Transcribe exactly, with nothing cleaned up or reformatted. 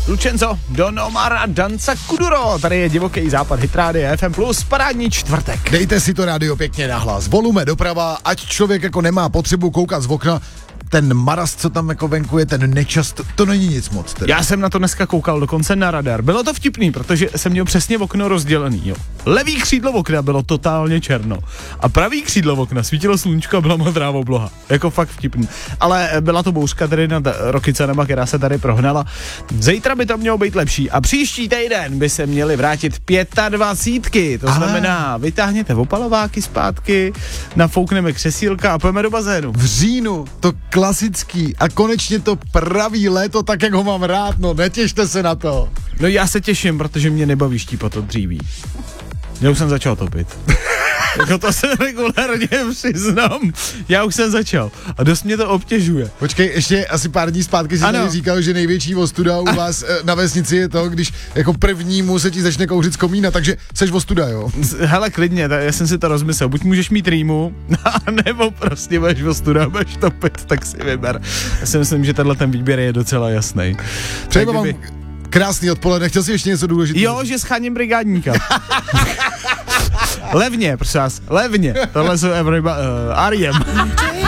Lucenzo, Don Omar a Danza Kuduro. Tady je divoký západ Hitrády F M plus, parádní čtvrtek. Dejte si to rádio pěkně nahlas. Volume doprava, ať člověk jako nemá potřebu koukat z okna. Ten marast, co tam jako venku je, ten nečas, to, to není nic moc. Teda. Já jsem na to dneska koukal dokonce na radar. Bylo to vtipný, protože jsem měl přesně okno rozdělený, jo. Levý křídlo okna bylo totálně černo a pravý křídlo okna svítilo slunčko a byla modrá obloha. Jako fakt vtipný. Ale byla to bouřka tady nad Rokycanema, která se tady prohnala. Zítra by to mělo být lepší a příští týden by se měly vrátit dvacítky. To znamená, vytáhněte opalováky zpátky, nafoukneme křesílka a pojďme do bazénu. V říjnu to klasický a konečně to pravý léto, tak jak ho mám rád, no netěšte se na to. No já se těším, protože mě nebaví štípat od dříví. Já už jsem začal topit. Jako to se regulárně přiznám. Já už jsem začal a dost mě to obtěžuje. Počkej, ještě asi pár dní zpátky si tady říkal, že největší ostuda u vás na vesnici je to, když jako prvnímu se ti začne kouřit z komína, takže seš ostuda, jo? Hele, klidně, já jsem si to rozmyslel. Buď můžeš mít rýmu, nebo prostě budeš ostuda, budeš topit, tak si vyber. Já si myslím, že tenhle ten výběr je docela jasný. Přeji vám krásný odpoledne, chtěl jsi ještě něco důležitého? Jo, že scháním brigádníka. Levně, prosím vás, levně. Tohle jsou everybody, uh, R E M.